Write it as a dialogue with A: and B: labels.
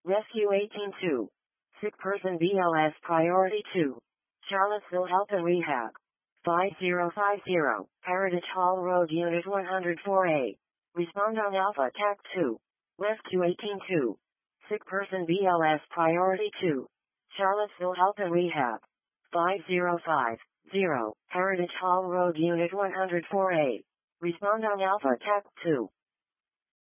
A: Rescue 182. Sick person BLS Priority 2. Charlottesville Health and Rehab. 5050. Heritage Hall Road Unit 104A. Respond on Alpha TAC 2. Rescue 182. Sick person BLS Priority 2. Charlottesville Health and Rehab. 5050. Heritage Hall Road Unit 104A. Respond on Alpha TAC 2.